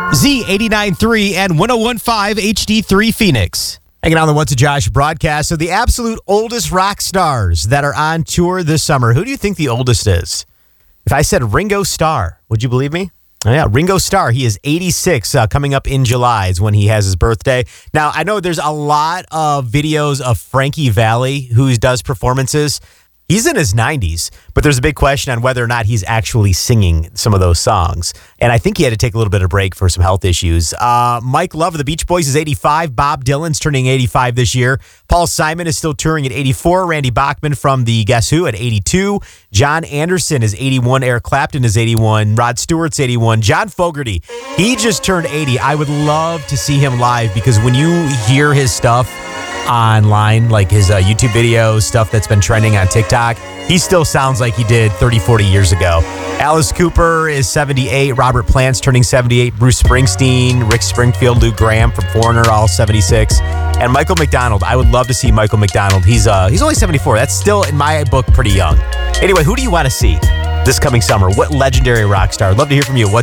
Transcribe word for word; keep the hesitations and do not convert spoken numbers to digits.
Z eighty-nine point three and one oh one point five H D three Phoenix. Hanging on the What's a Josh broadcast. So the absolute oldest rock stars that are on tour this summer. Who do you think the oldest is? If I said Ringo Starr, would you believe me? Oh, yeah, Ringo Starr. He is eighty-six, uh, coming up in July is when he has his birthday. Now, I know there's a lot of videos of Frankie Valli who does performances. He's in his nineties, but there's a big question on whether or not he's actually singing some of those songs. And I think he had to take a little bit of break for some health issues. Uh, Mike Love of the Beach Boys is eighty-five. Bob Dylan's turning eighty-five this year. Paul Simon is still touring at eighty-four. Randy Bachman from the Guess Who at eighty-two. John Anderson is eighty-one. Eric Clapton is eighty-one. Rod Stewart's eighty-one. John Fogerty, he just turned eighty. I would love to see him live because when you hear his stuff online, like his uh, YouTube videos, stuff that's been trending on TikTok, he still sounds like he did thirty, forty years ago. Alice Cooper is seventy-eight. Robert Plant's turning seventy-eight. Bruce Springsteen, Rick Springfield, Lou Graham from Foreigner, all seventy-six. And Michael McDonald. I would love to see Michael McDonald. He's uh he's only seventy-four. That's still, in my book, pretty young. Anyway, who do you want to see this coming summer? What legendary rock star? I'd love to hear from you. What